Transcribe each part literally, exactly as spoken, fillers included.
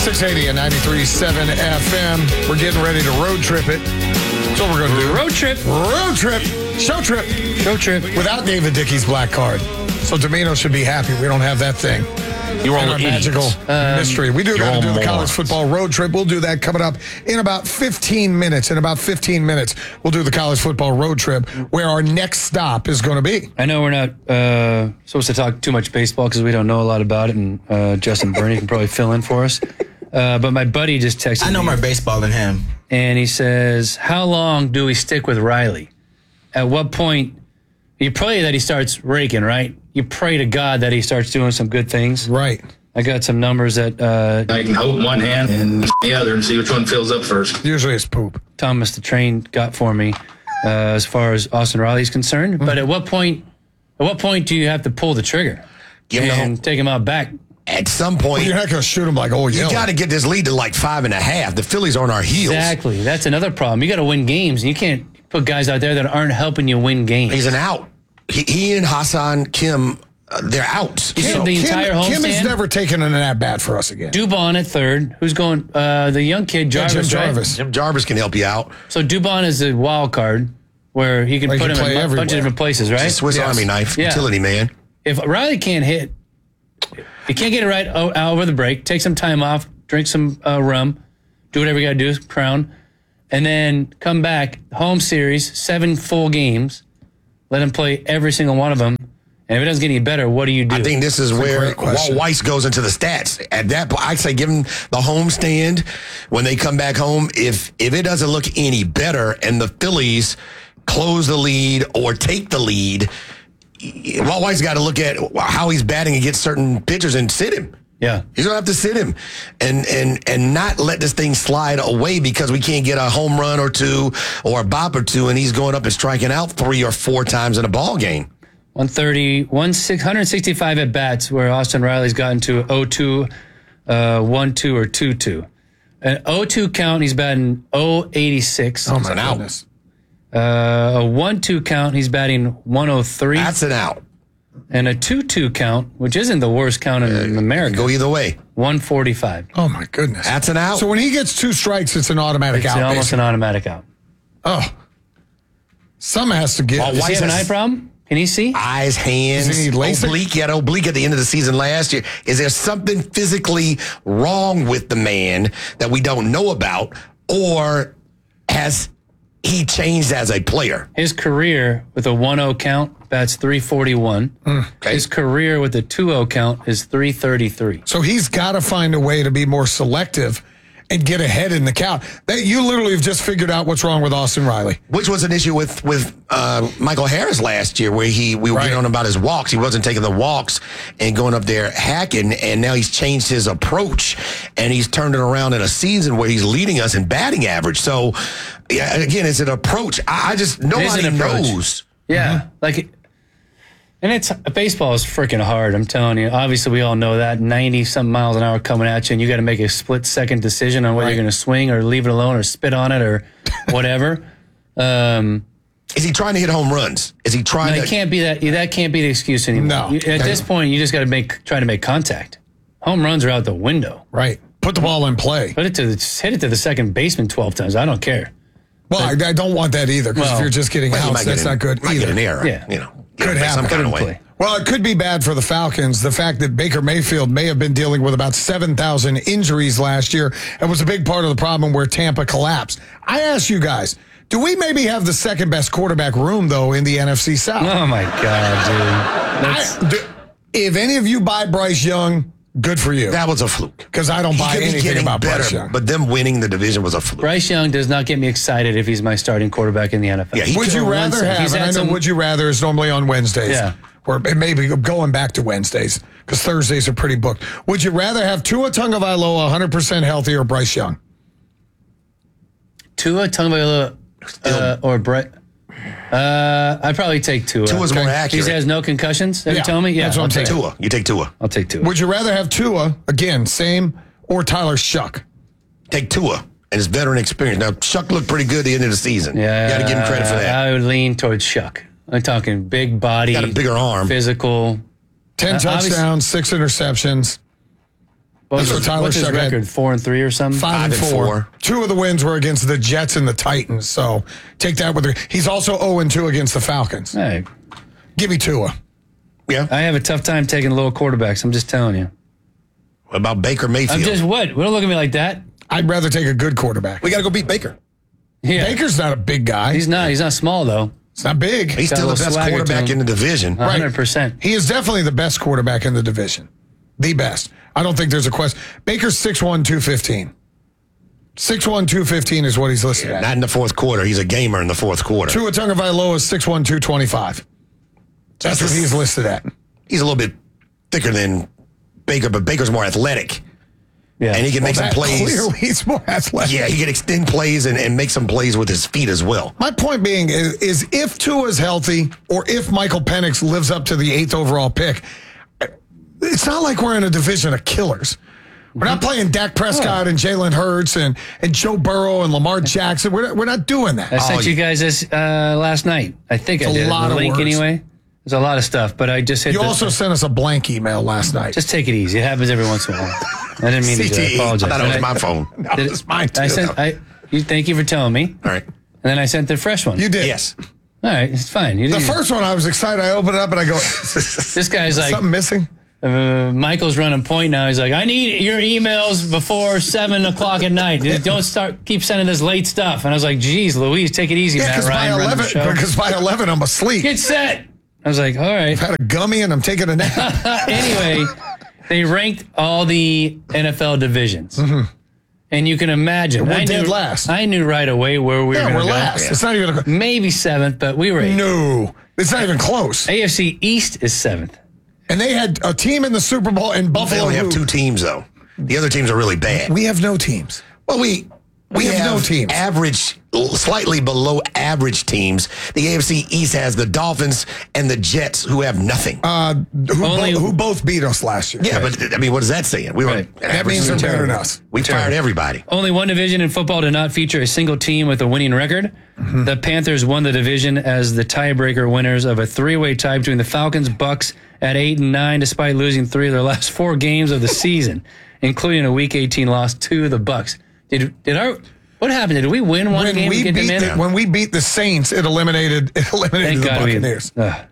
six eighty and ninety-three point seven F M. We're getting ready to road trip it. That's what we're going to do. Road trip. Road trip. Show trip. Show trip. Without David Dickey's black card. So Domino should be happy we don't have that thing. You're and all our idiots. magical Um, mystery. We do got to do the morons. college football road trip. We'll do that coming up in about fifteen minutes. In about fifteen minutes, we'll do the college football road trip where our next stop is going to be. I know we're not uh, supposed to talk too much baseball because we don't know a lot about it, and uh, Justin Burney can probably fill in for us. Uh, but my buddy just texted me. I know more baseball than him. And he says, how long do we stick with Riley? At what point, you pray that he starts raking, right? You pray to God that he starts doing some good things. Right. I got some numbers that uh, I can hold one hand and the other and see which one fills up first. Usually it's poop. Thomas the Train got for me uh, as far as Austin Riley's concerned. Mm-hmm. But at what point at what point do you have to pull the trigger Give him and the take him out back? At some point, Well, you're not going to shoot him like, oh, yeah. you got to get this lead to like five and a half. The Phillies are on our heels. Exactly. That's another problem. You got to win games. You can't put guys out there that aren't helping you win games. He's an out. He, he and Hassan Kim, uh, they're out. Kim, So- the entire Kim, Kim homestand? has never taken an at bat for us again. Dubon at third. Who's going? Uh, the young kid, Yeah, Jarvis, Jim right? Jarvis. Jim Jarvis can help you out. So Dubon is a wild card where he can Well, he put can him play in a everywhere. bunch of different places, right? It's a Swiss Yes. Army knife, Yeah. utility man. If Riley can't hit, he can't get it right o- over the break, take some time off, drink some uh, rum, do whatever you got to do, crown, and then come back, home series, seven full games, let him play every single one of them. And if it doesn't get any better, what do you do? I think this is a where great Walt question. Weiss goes into the stats. At that point, I say give him the home stand when they come back home. If if it doesn't look any better and the Phillies close the lead or take the lead, Walt Weiss got to look at how he's batting against certain pitchers and sit him. yeah. He's gonna have to sit him and and and not let this thing slide away because we can't get a home run or two or a bop or two, and he's going up and striking out three or four times in a ball game. one thirty, one sixty-five at bats where Austin Riley's gotten to oh two, uh, one two, or two two. An oh two count, he's batting oh eighty-six. Oh, my an out. goodness. Uh, a one two count, he's batting one oh three. That's an out. And a two two count, which isn't the worst count in America, Go either way. one forty-five. Oh, my goodness. That's an out. So when he gets two strikes, it's an automatic It's out. almost basically. an automatic out. Oh. Some has to give. Well, Does Why he is have an that- eye problem? Can he see? Eyes, hands, Does he need LASIK? oblique. He had oblique at the end of the season last year. Is there something physically wrong with the man that we don't know about, or has he changed as a player? His career with a one oh count, bats three forty-one. Okay. His career with a two oh count is three thirty-three. So he's got to find a way to be more selective and get ahead in the count. That you literally have just figured out what's wrong with Austin Riley. Which was an issue with with uh, Michael Harris last year, where he we were Right. getting on about his walks. He wasn't taking the walks and going up there hacking, and now he's changed his approach, and he's turned it around in a season where he's leading us in batting average. So, yeah, again, it's an approach. I, I just nobody an approach. knows. Yeah, like, and it's baseball is freaking hard. I'm telling you. Obviously, we all know that ninety something miles an hour coming at you, and you got to make a split second decision on whether Right. you're going to swing or leave it alone or spit on it or whatever. um, Is he trying to hit home runs? Is he trying no, to? it can't be that. That can't be the excuse anymore. No. You- at this point, you just got to make try to make contact. Home runs are out the window. Right. Put the ball in play. Put it to the, just hit it to the second baseman twelve times. I don't care. Well, I, I don't want that either because Well, if you're just getting Well, he outs, might get that's an- not good might either. get an error. Yeah. You know, Could Yeah, happen. some kind of Put it in way. play. Well, it could be bad for the Falcons. The fact that Baker Mayfield may have been dealing with about seven thousand injuries last year and was a big part of the problem where Tampa collapsed. I ask you guys, do we maybe have the second best quarterback room, though, in the N F C South? Oh my god, dude! That's, I, do, if any of you buy Bryce Young, good for you. That was a fluke. Because I don't He buy could be anything getting about better, Bryce Young. but them winning the division was a fluke. Bryce Young does not get me excited if he's my starting quarterback in the N F L. Yeah, he Would you Once- rather have, he's and had I know some- Would You Rather is normally on Wednesdays. Yeah. Or it may be going back to Wednesdays because Thursdays are pretty booked. Would you rather have Tua Tagovailoa one hundred percent healthy or Bryce Young? Tua Tagovailoa uh, or Brett? Uh, I'd probably take Tua. Tua's more Okay. accurate. He has no concussions. Are Yeah, you telling me? Yeah, that's what I'll I'm take saying. Tua. You take Tua. I'll take Tua. Would you rather have Tua, again, same, or Tyler Shuck? Take Tua and his veteran experience. Now, Chuck looked pretty good at the end of the season. Yeah, You got to give him credit for that. I would lean towards Shuck. I'm talking big body, Got a bigger arm. physical. ten Uh, obviously- touchdowns, six interceptions. What's, That's what Tyler what's his Shough had. record? Four and three or something? Five, and and four. four. Two of the wins were against the Jets and the Titans. So take that with her. He's also oh and two against the Falcons. Hey, Give me Tua. Yeah. I have a tough time taking little quarterbacks. I'm just telling you. What about Baker Mayfield? I'm just what? Don't look at me like that. I'd rather take a good quarterback. we got to go beat Baker. Yeah. Baker's not a big guy. He's not. He's not small though. It's not big. He's Got a still the little best swagger to quarterback him. in the division. one hundred percent. He is definitely the best quarterback in the division. The best. I don't think there's a question. Baker's six one, two fifteen. six one, two fifteen is what he's listed at. Not in the fourth quarter. He's a gamer in the fourth quarter. Tua Tagovailoa is six one, two twenty-five. That's That's what a- he's listed at. He's a little bit thicker than Baker, but Baker's more athletic. Yeah. And he can make Well, some that plays. Clearly, he's more athletic. Yeah, he can extend plays and, and make some plays with his feet as well. My point being is, is if Tua's healthy or if Michael Penix lives up to the eighth overall pick, it's not like we're in a division of killers. We're not playing Dak Prescott and Jalen Hurts and, and Joe Burrow and Lamar Jackson. We're not, we're not doing that. I sent Oh, you guys this uh, last night. I think It's I a did. lot the of link words. anyway. There's a lot of stuff, but I just hit. You the, also sent us a blank email last night. just take it easy. It happens every once in a while. I didn't mean to. do that. I C T E. apologize. I thought it was Did my phone. No, did it's mine too. I sent. I. You, thank you for telling me. All right. And then I sent the fresh one. You did. Yes. All right, it's fine. You The didn't- first one, I was excited. I opened it up and I go, This guy's like, something missing? uh, Michael's running point now. He's like, I need your emails before seven o'clock at night. Don't start keep sending this late stuff. And I was like, geez, Louise, take it easy, Yeah, Matt because by Ryan, running the eleven, show. because by eleven, I'm asleep. Get set. I was like, all right. I've had a gummy and I'm taking a nap. Anyway, they ranked all the N F L divisions. And you can imagine. We're I dead knew, last. I knew right away where we were Yeah, going we're to go. last. It's not even a, Maybe seventh, but we were eighth. no. It's not even close. A F C East is seventh. And they had a team in the Super Bowl in They Buffalo. only have who- two teams, though. The other teams are really bad. We have no teams. Well, we we, We have have, no teams. average, slightly below average teams. The A F C East has the Dolphins and the Jets, who have nothing. Uh, who, Only- bo- who both beat us last year. yeah, but I mean, what is that saying? We were Right. that average means they're team. better than us. We fired everybody. Only one division in football did not feature a single team with a winning record. Mm-hmm. The Panthers won the division as the tiebreaker winners of a three-way tie between the Falcons, Bucks at eight and nine, despite losing three of their last four games of the season, including a Week eighteen loss to the Bucks. Did did our what happened? Did we win one When game we, and get beat them in? the, when we beat the Saints, it eliminated it eliminated Thank the God we. Buccaneers. Ugh.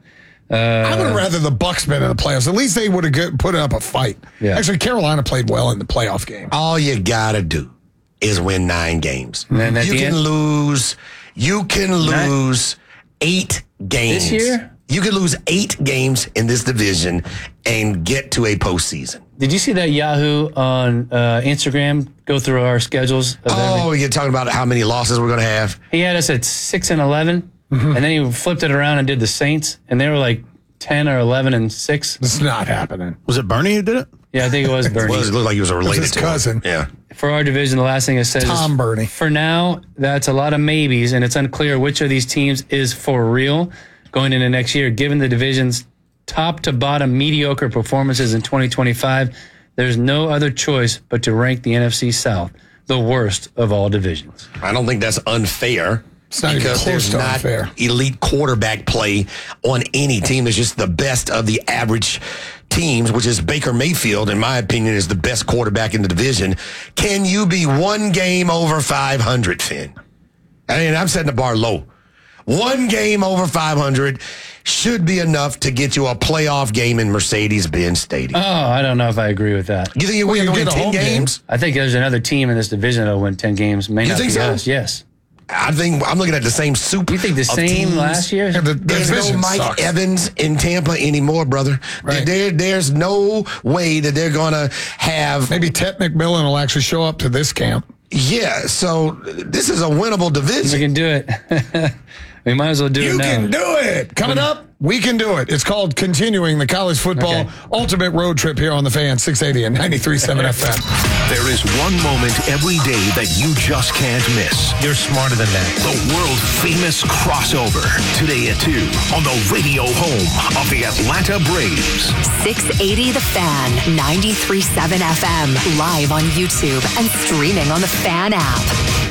I would have rather the Bucks been in the playoffs. At least they would have put up a fight. Yeah. Actually, Carolina played well in the playoff game. All you gotta do is win nine games. then at You the can end- lose. You can Nine- lose eight games This year? You can lose eight games in this division and get to a postseason. Did you see that Yahoo on uh, Instagram go through our schedules? Of every- Oh, you're talking about how many losses we're going to have? He had us at six and eleven, Mm-hmm. and then he flipped it around and did the Saints, and they were like ten or eleven and six. It's not happening. Was it Bernie who did it? Yeah, I think it was Bernie. Well, it looked like he was related his to him. cousin. Yeah. For our division, the last thing it says Tom is, Bernie. for now, that's a lot of maybes, and it's unclear which of these teams is for real going into next year. Given the division's top to bottom mediocre performances in twenty twenty-five, there's no other choice but to rank the N F C South the worst of all divisions. I don't think that's unfair. It's not even because close there's to not unfair. elite quarterback play on any team. There's just the best of the average teams, which is Baker Mayfield, in my opinion, is the best quarterback in the division. Can you be one game over five hundred, Finn? I mean, I'm setting the bar low. One game over five hundred should be enough to get you a playoff game in Mercedes-Benz Stadium. Oh, I don't know if I agree with that. You think you Well, win you win get a ten home game. games? I think there's another team in this division that'll win ten games. May You not think be so? us. Yes. I think I'm looking at the same soup. You think the of same teams. last year? Yeah, the, the There's no division Mike sucks. Evans in Tampa anymore, brother. Right. There, there's no way that they're going to have. Maybe Ted McMillan will actually show up to this camp. Yeah, so this is a winnable We division. can do it. We might as well do You it now. can do it. Coming up, we can do it. It's called Continuing the College Football Okay. Ultimate Road Trip here on the Fan, six eighty and ninety-three point seven F M. There is one moment every day that you just can't miss. You're smarter than that. The world famous crossover. Today at two on the radio home of the Atlanta Braves. six eighty The Fan, ninety-three point seven F M, live on YouTube and streaming on the Fan app.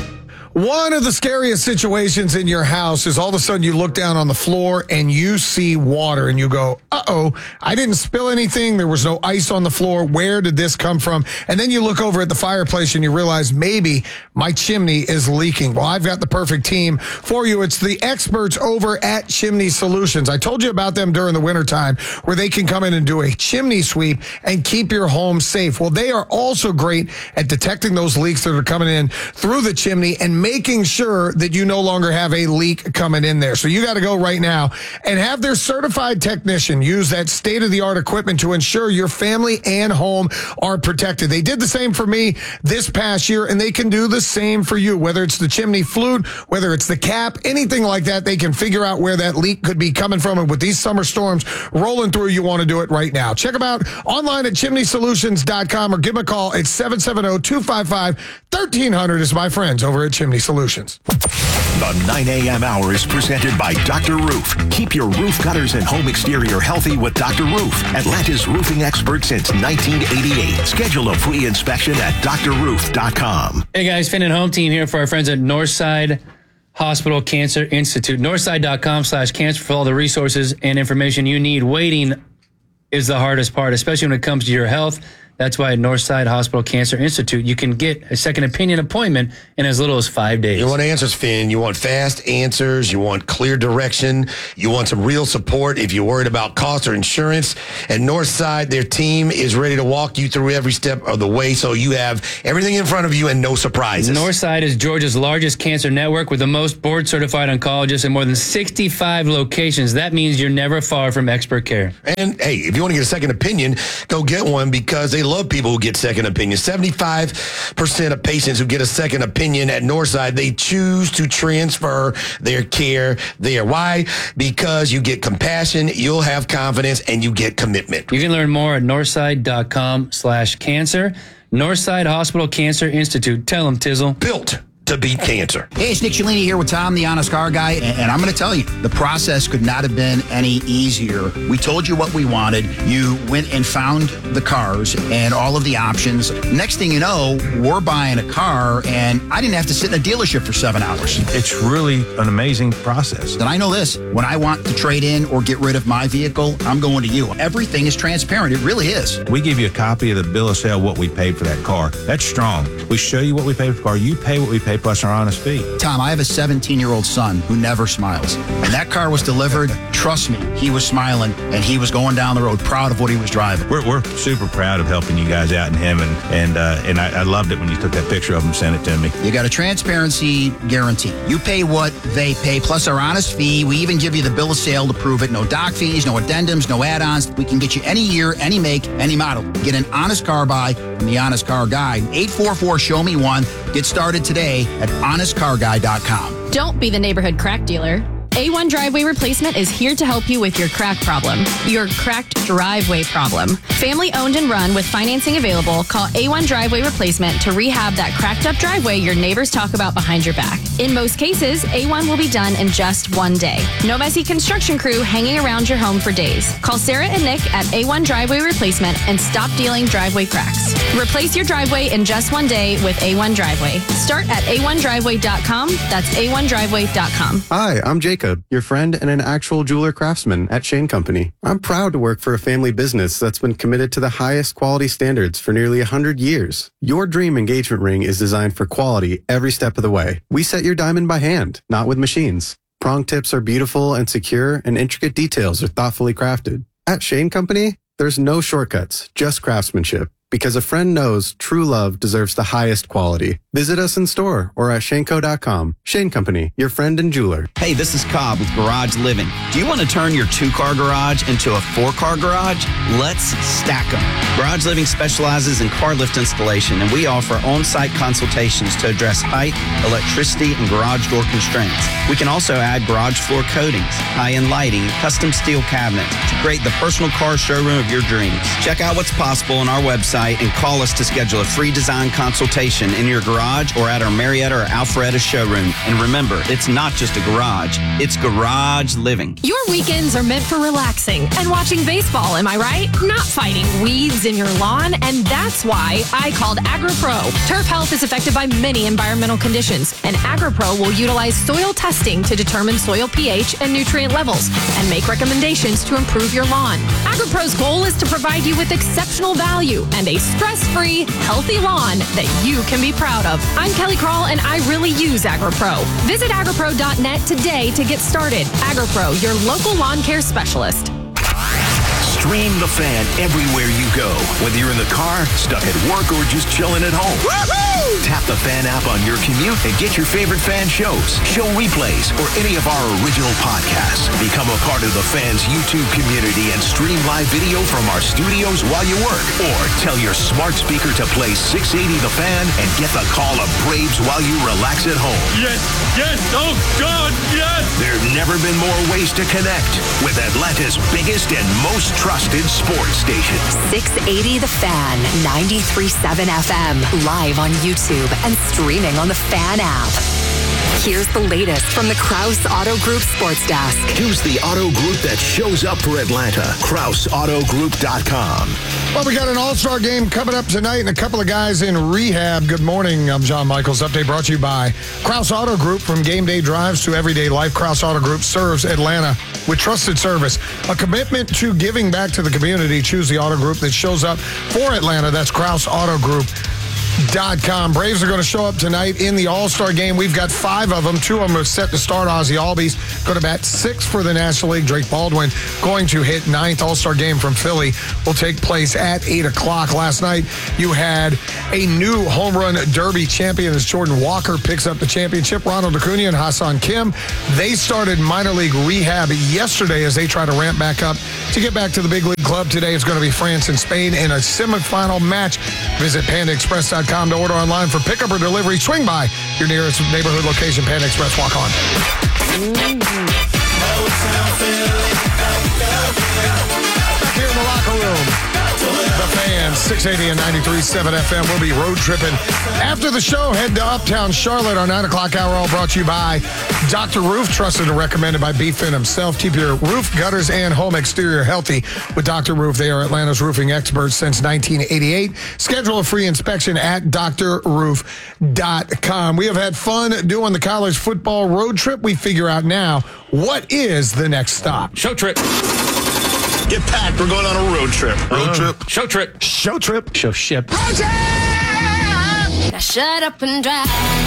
One of the scariest situations in your house is all of a sudden you look down on the floor and you see water and you go, uh-oh, I didn't spill anything. There was no ice on the floor. Where did this come from? And then you look over at the fireplace and you realize maybe my chimney is leaking. Well, I've got the perfect team for you. It's the experts over at Chimney Solutions. I told you about them during the wintertime where they can come in and do a chimney sweep and keep your home safe. Well, they are also great at detecting those leaks that are coming in through the chimney and making sure that you no longer have a leak coming in there. So you got to go right now and have their certified technician use that state-of-the-art equipment to ensure your family and home are protected. They did the same for me this past year, and they can do the same for you. Whether it's the chimney flute, whether it's the cap, anything like that, they can figure out where that leak could be coming from. And with these summer storms rolling through, you want to do it right now. Check them out online at chimney solutions dot com or give them a call at seven seven zero, two five five, one three zero zero. Is my friends over at Chimney Solutions. The nine a.m. hour is presented by Doctor Roof. Keep your roof gutters and home exterior healthy with Doctor Roof, Atlanta's roofing expert since nineteen eighty-eight. Schedule a free inspection at dr roof dot com. Hey guys, Finn and Home Team here for our friends at Northside Hospital Cancer Institute. Northside dot com slash cancer for all the resources and information you need. Waiting is the hardest part, especially when it comes to your health. That's why at Northside Hospital Cancer Institute, you can get a second opinion appointment in as little as five days. You want answers, Finn. You want fast answers. You want clear direction. You want some real support if you're worried about cost or insurance. At Northside, their team is ready to walk you through every step of the way so you have everything in front of you and no surprises. Northside is Georgia's largest cancer network with the most board-certified oncologists in more than sixty-five locations. That means you're never far from expert care. And, hey, if you want to get a second opinion, go get one because they love people who get second opinions. seventy-five percent of patients who get a second opinion at Northside, they choose to transfer their care there. Why? Because you get compassion, you'll have confidence, and you get commitment. You can learn more at northside dot com slash cancer. Northside Hospital Cancer Institute. Tell them, Tizzle. Built to beat cancer. Hey, it's Nick Cellini here with Tom, the Honest Car Guy, and, and I'm going to tell you, the process could not have been any easier. We told you what we wanted. You went and found the cars and all of the options. Next thing you know, we're buying a car, and I didn't have to sit in a dealership for seven hours. It's really an amazing process. And I know this, when I want to trade in or get rid of my vehicle, I'm going to you. Everything is transparent. It really is. We give you a copy of the bill of sale, what we paid for that car. That's strong. We show you what we paid for the car. You pay what we pay plus our honest fee. Tom, I have a seventeen-year-old son who never smiles. And that car was delivered. Trust me, he was smiling, and he was going down the road proud of what he was driving. We're, we're super proud of helping you guys out and him, and and uh, and I, I loved it when you took that picture of him and sent it to me. You got a transparency guarantee. You pay what they pay, plus our honest fee. We even give you the bill of sale to prove it. No doc fees, no addendums, no add-ons. We can get you any year, any make, any model. Get an honest car buy from the Honest Car Guy. eight four four, show me one. Get started today at honest car guy dot com. Don't be the neighborhood crack dealer. A one Driveway Replacement is here to help you with your crack problem, your cracked driveway problem. Family owned and run with financing available, call A one Driveway Replacement to rehab that cracked up driveway your neighbors talk about behind your back. In most cases, A one will be done in just one day. No messy construction crew hanging around your home for days. Call Sarah and Nick at A one Driveway Replacement and stop dealing driveway cracks. Replace your driveway in just one day with A one Driveway. Start at A one driveway dot com. That's A one driveway dot com. Hi, I'm Jacob, your friend and an actual jeweler craftsman at Shane Company. I'm proud to work for a family business that's been committed to the highest quality standards for nearly one hundred years. Your dream engagement ring is designed for quality every step of the way. We set your diamond by hand, not with machines. Prong tips are beautiful and secure, and intricate details are thoughtfully crafted. At Shane Company, there's no shortcuts, just craftsmanship. Because a friend knows true love deserves the highest quality. Visit us in store or at shane co dot com. Shane Company, your friend and jeweler. Hey, this is Cobb with Garage Living. Do you want to turn your two-car garage into a four-car garage? Let's stack them. Garage Living specializes in car lift installation, and we offer on-site consultations to address height, electricity, and garage door constraints. We can also add garage floor coatings, high-end lighting, custom steel cabinets to create the personal car showroom of your dreams. Check out what's possible on our website website and call us to schedule a free design consultation in your garage or at our Marietta or Alpharetta showroom. And remember, it's not just a garage, it's garage living. Your weekends are meant for relaxing and watching baseball, am I right? Not fighting weeds in your lawn, and that's why I called AgriPro. Turf health is affected by many environmental conditions, and AgriPro will utilize soil testing to determine soil pH and nutrient levels and make recommendations to improve your lawn. AgriPro's goal is to provide you with exceptional value and a stress-free, healthy lawn that you can be proud of. I'm Kelly Crawl, and I really use AgriPro. Visit agripro dot net today to get started. AgriPro, your local lawn care specialist. Stream The Fan everywhere you go, whether you're in the car, stuck at work, or just chilling at home. Woo-hoo! Tap the Fan app on your commute and get your favorite Fan shows, show replays, or any of our original podcasts. Become a part of the Fan's YouTube community and stream live video from our studios while you work. Or tell your smart speaker to play six eighty The Fan and get the call of Braves while you relax at home. Yes, yes, oh God, yes! There's never been more ways to connect with Atlanta's biggest and most trusted sports station. six eighty The Fan, ninety-three point seven F M, live on YouTube and streaming on the Fan app. Here's the latest from the Krause Auto Group Sports Desk. Choose the auto group that shows up for Atlanta. Krause Auto Group dot com. Well, we got an all-star game coming up tonight and a couple of guys in rehab. Good morning. I'm John Michaels. Update brought to you by Krause Auto Group. From game day drives to everyday life, Krause Auto Group serves Atlanta with trusted service. A commitment to giving back to the community. Choose the auto group that shows up for Atlanta. That's Krause Auto Group. Dot com. Braves are going to show up tonight in the All-Star game. We've got five of them. Two of them are set to start. Ozzie Albies going to bat six for the National League. Drake Baldwin going to hit ninth. All-Star game from Philly will take place at eight o'clock. Last night, you had a new home run derby champion as Jordan Walker picks up the championship. Ronald Acuna and Hassan Kim, they started minor league rehab yesterday as they try to ramp back up to get back to the big league club. Today it's going to be France and Spain in a semifinal match. Visit Panda Express dot com to order online for pickup or delivery. Swing by your nearest neighborhood location. Panda Express. Walk on. Back here in the locker room. The Fan, six eighty and ninety-three point seven F M. We'll be road tripping. After the show, head to Uptown Charlotte. Our nine o'clock hour all brought to you by Doctor Roof, trusted and recommended by B. Finn himself. Keep your roof, gutters, and home exterior healthy with Doctor Roof. They are Atlanta's roofing experts since nineteen eighty-eight. Schedule a free inspection at doctor roof dot com. We have had fun doing the college football road trip. We figure out now, what is the next stop? Show trip. Get packed. We're going on a road trip. Road uh, trip. Show trip. Show trip. Show ship. Now shut up and drive.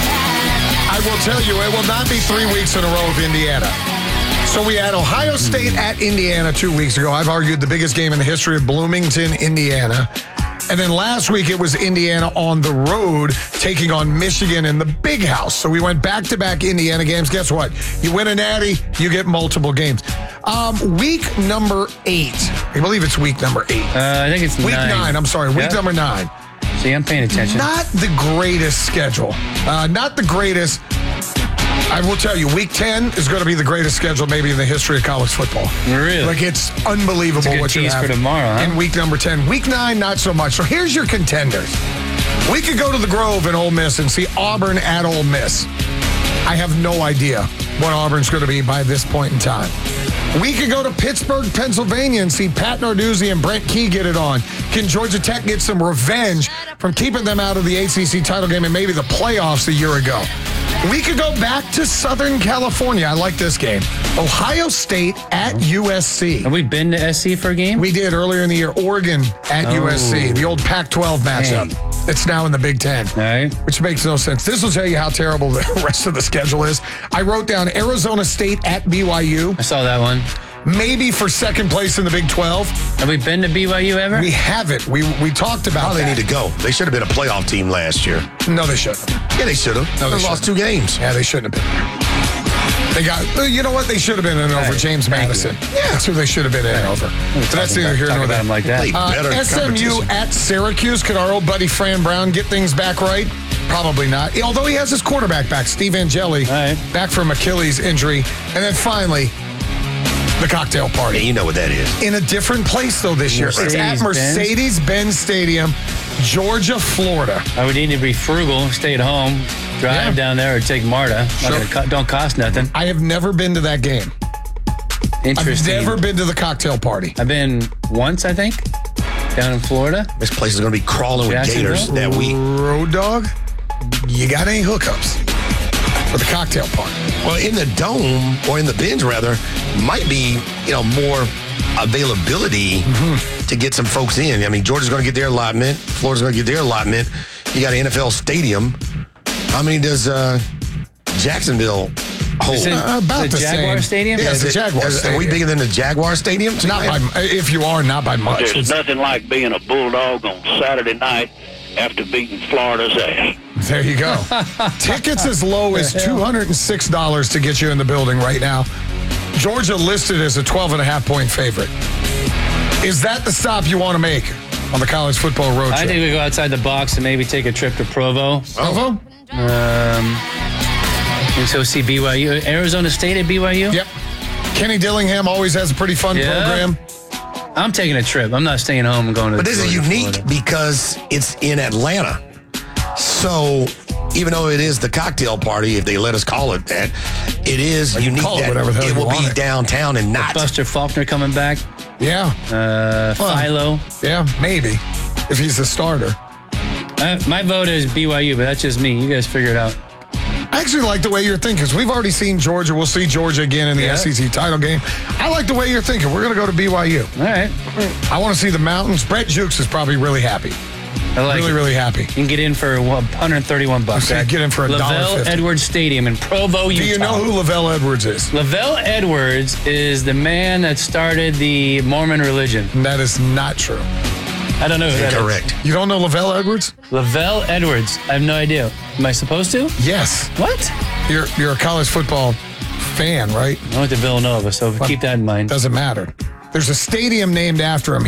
I will tell you, it will not be three weeks in a row of Indiana. So we had Ohio State at Indiana two weeks ago. I've argued the biggest game in the history of Bloomington, Indiana. And then last week it was Indiana on the road taking on Michigan in the Big House. So we went back-to-back Indiana games. Guess what? You win a natty, you get multiple games. Um, week number eight. I believe it's week number eight. Uh, I think it's week nine. nine. I'm sorry, week yep. number nine. See, I'm paying attention. Not the greatest schedule. Uh, not the greatest. I will tell you, week ten is going to be the greatest schedule maybe in the history of college football. Really? Like, it's unbelievable it's a good what you tease have for tomorrow, huh? in week number ten. Week nine, not so much. So here's your contenders. We could go to the Grove in Ole Miss and see Auburn at Ole Miss. I have no idea what Auburn's going to be by this point in time. We could go to Pittsburgh, Pennsylvania and see Pat Narduzzi and Brent Key get it on. Can Georgia Tech get some revenge from keeping them out of the A C C title game and maybe the playoffs a year ago? We could go back to Southern California. I like this game. Ohio State at U S C. Have we been to S C for a game? We did earlier in the year. Oregon at oh. U S C. The old Pac twelve matchup. Dang. It's now in the Big Ten. All right. Which makes no sense. This will tell you how terrible the rest of the schedule is. I wrote down Arizona State at B Y U. I saw that one. Maybe for second place in the Big twelve. Have we been to B Y U ever? We haven't. We we talked about How that. they need to go. They should have been a playoff team last year. No, they shouldn't. Yeah, they should have. No, they, they lost two games. Yeah, they shouldn't have been. They got, you know what? They should have been in over right. James Madison. You. Yeah, that's who they should have been in over. So that's neither here nor there. Like that. Uh, S M U at Syracuse. Could our old buddy Fran Brown get things back right? Probably not. Although he has his quarterback back, Steve Angeli, right. back from Achilles injury. And then finally, the cocktail party. Yeah, you know what that is. In a different place, though, this year. It's at Mercedes-Benz Stadium. Georgia, Florida. I would need to be frugal, stay at home, drive Yeah. down there, or take Marta. Not Sure. gonna co- don't cost nothing. I have never been to that game. Interesting. I've never been to the cocktail party. I've been once, I think, down in Florida. This place is going to be crawling with gators that week. Road dog, you got any hookups for the cocktail party? Well, in the dome, or in the Benz rather, might be, you know, more availability Mm-hmm. to get some folks in. I mean, Georgia's going to get their allotment. Florida's going to get their allotment. You got an N F L stadium. How many does uh, Jacksonville hold? Is it- Uh, about is it the Jaguar same. Stadium? Yeah, Is it's the it- Jaguar is- Stadium. Are we bigger than the Jaguar Stadium? Not by, if you are, not by much. There's It's- nothing like being a Bulldog on Saturday night after beating Florida's ass. There you go. Tickets as low as two hundred six dollars to get you in the building right now. Georgia listed as a twelve and a half point favorite. Is that the stop you want to make on the college football road I trip? think we go outside the box and maybe take a trip to Provo. Provo? Um, and so see B Y U. Arizona State at B Y U? Yep. Kenny Dillingham always has a pretty fun Yeah. program. I'm taking a trip. I'm not staying home and going to But this is Georgia, unique Florida. because it's in Atlanta. So even though it is the cocktail party, if they let us call it that, it is can unique call it that whatever the hell it you will want be it. downtown and not. Buster Faulkner coming back. Yeah. Uh, Well, Philo. Yeah, maybe. If he's the starter. Uh, my vote is B Y U, but that's just me. You guys figure it out. I actually like the way you're thinking because we've already seen Georgia. We'll see Georgia again in the Yeah. S E C title game. I like the way you're thinking. We're going to go to B Y U. All right. I want to see the mountains. Brett Jukes is probably really happy. I like really, it. really happy. You can get in for one hundred thirty-one bucks. Okay, get in for a dollar Lavelle fifty. Edwards Stadium in Provo, Utah. Do you know who Lavelle Edwards is? Lavelle Edwards is the man that started the Mormon religion. That is not true. I don't know who that is. Correct. You don't know Lavelle Edwards? Lavelle Edwards. I have no idea. Am I supposed to? Yes. What? You're you're a college football fan, right? I went to Villanova, so keep that in mind. Doesn't matter. There's a stadium named after him.